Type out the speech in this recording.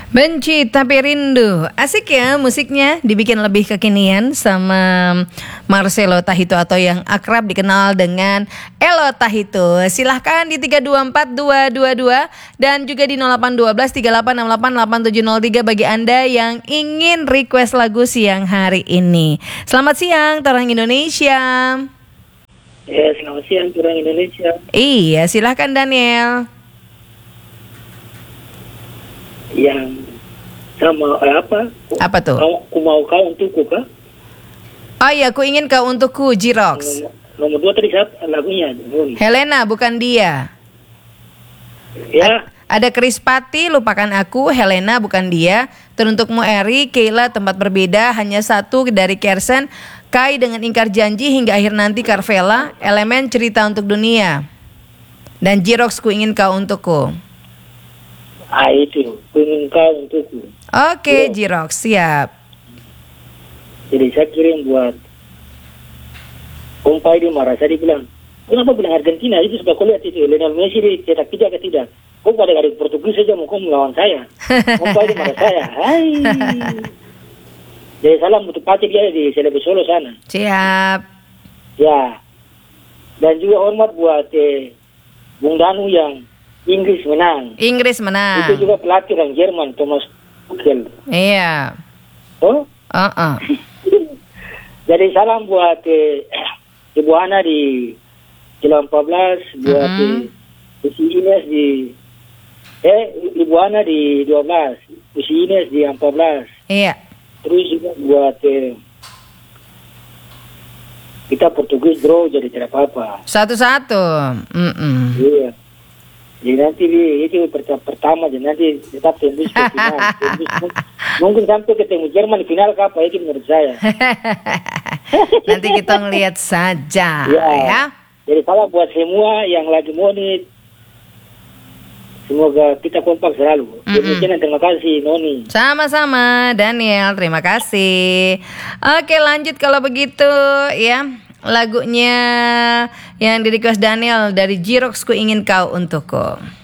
Benci tapi rindu. Asik ya musiknya, dibikin lebih kekinian sama Marcelo Tahito atau yang akrab dikenal dengan Elo Tahito. Silahkan di 324222 dan juga di 0812 3868 8703 bagi Anda yang ingin request lagu siang hari ini. Selamat siang Torang Indonesia. Ya, selamat siang Torang Indonesia. Iya, silahkan Daniel. Yang sama apa? Apa tuh? Aku mau kau untukku kah? Oh iya, aku ingin kau untukku, Jirox. Nomor 2 tadi siapa lagunya? Helena, bukan dia. Ya. Ada Krispati, lupakan aku. Helena, bukan dia. Teruntukmu Eri, Keila, tempat berbeda. Hanya satu dari Kersen. Kai dengan ingkar janji hingga akhir nanti Carvela. Elemen cerita untuk dunia. Dan Jirox, ku ingin kau untukku. Itu, ku ingin kau untukku. Oke, Jirox, siap. Jadi saya kirim buat Om Pai di marah. Saya bilang, kenapa bilang Argentina itu sudah kau lihat itu Lionel Messi cetak 3 ke tidak? Kau pada dari Portugis saja mau kau melawan saya. Om Pai di marah saya. Hai. Jadi salam untuk Patrick dia di Selebe Solo sana. Siap. Ya. Dan juga hormat buat Bung Danu yang Inggris menang. Inggris menang. Itu juga pelatih orang Jerman, Thomas Tuchel. Iya. Oh? Jadi salam buat Ibu Ana di Kilo 14, buat Usi Ines di Ibu Ana di 12, Usi Ines di 14. Iya. Terus juga buat kita Portugis draw jadi tidak apa-apa. 1-1. Iya. Jadi nanti itu pertama jadi nanti tetap tembus ke final. Mungkin sampai ketemu Jerman di final apa itu menurut saya. Nanti kita ngelihat saja ya. Jadi salam buat semua yang lagi monit. Semoga kita kompak selalu. Terima kasih Noni. Sama-sama Daniel, terima kasih. Oke, lanjut kalau begitu ya. Lagunya yang di request Daniel dari Jirox, ku ingin kau untukku.